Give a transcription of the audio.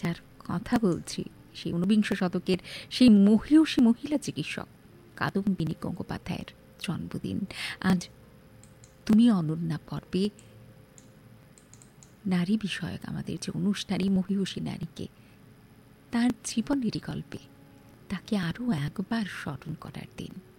যার কথা বলছি সেই ১৯বিংশ শতকের সেই মহীয়সী মহিলা চিকিৎসক কাদম্বিনী গঙ্গোপাধ্যায়ের জন্মদিন। আজ তুমি অনন্যা পর্বে নারী বিষয়ক আমাদের যে অনুষ্ঠানী মহীয়সী নারীকে তার জীবনেরই গল্পে তাকে আরও একবার স্মরণ করার দিন।